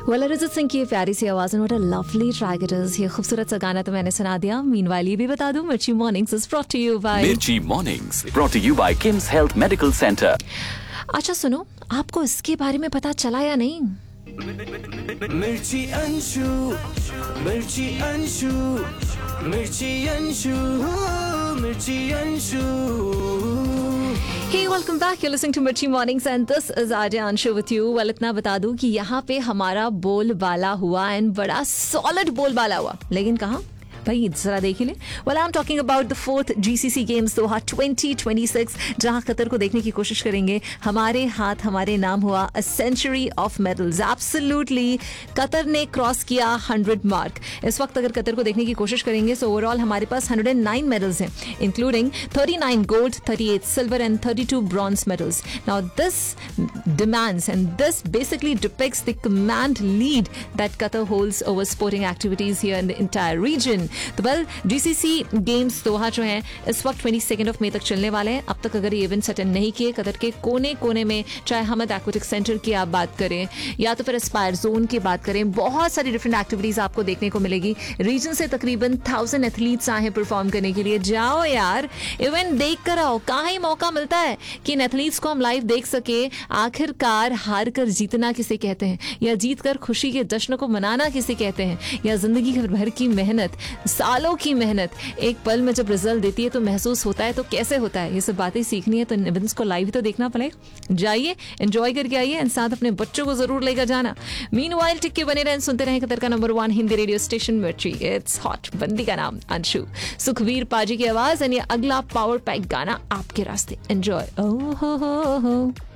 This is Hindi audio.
वेल अरिजीत सिंह की ये प्यारी सी आवाज में what a lovely track it is. ये खूबसूरत सा गाना तो मैंने सुना दिया। मीनवाइल ये भी बता दूं, मिर्ची mornings is brought to you bye KIMS health medical centre. अच्छा सुनो, आपको इसके बारे में पता चला या नहीं? मिर्ची अंशु, मिर्ची अंशु, मिर्ची अंशु, मिर्ची Anshu. Hey, welcome back. You're listening to Mirchi Mornings and this is RJ Anshu with you. Well, इतना बता दूं कि यहाँ पे हमारा बोलबाला हुआ एंड बड़ा सॉलिड बोलबाला हुआ, लेकिन कहाँ भाई जरा देख ही ले। Well I am talking about the 4th GCC games दोहा 2026, जहां कतर को देखने की कोशिश करेंगे। हमारे हाथ हमारे नाम हुआ a century of medals. Absolutely Qatar ने क्रॉस किया 100 मार्क। इस वक्त अगर कतर को देखने की कोशिश करेंगे सो ओवरऑल हमारे पास 109 मेडल्स हैं, including 39 gold, 38 silver and 32 bronze medals. Now this demands and this basically depicts the command lead that Qatar holds over sporting activities here in the entire region. तो वेल GCC गेम्स दोहा जो है इस वक्त 22 मई तक चलने वाले हैं। अब तक अगर ये इवेंट्स अटेंड नहीं किए कतर के कोने कोने में, चाहे हमद एक्वेटिक सेंटर की आप बात करें या तो फिर एस्पायर जोन की बात करें, बहुत सारी डिफरेंट एक्टिविटीज आपको देखने को मिलेगी। रीजन से तकरीबन 1000 एथलीट्स आए हैं परफॉर्म करने के लिए। जाओ यार, इवेंट देख कर आओ। कहाँ ही मौका मिलता है कि इन एथलीट्स को हम लाइव देख सके। आखिरकार हार कर जीतना किसे कहते हैं, या जीत कर खुशी के जश्न को मनाना किसे कहते हैं, या जिंदगी भर की मेहनत, सालों की मेहनत एक पल में जब रिजल्ट देती है तो महसूस होता है तो कैसे होता है। ये सब बातें सीखनी है तो इवेंट्स को लाइव ही तो देखना पड़ेगा। जाइए, एंजॉय करके आइए एंड साथ अपने बच्चों को जरूर लेकर जाना। मीनवाइल टिक के बने रहें, सुनते रहें कतर का नंबर 1 हिंदी रेडियो स्टेशन मिर्ची। It's hot. बंदी का नाम अंशु, सुखवीर पाजी की आवाज एंड ये अगला पावर पैक गाना आपके रास्ते। एंजॉय। ओह हो।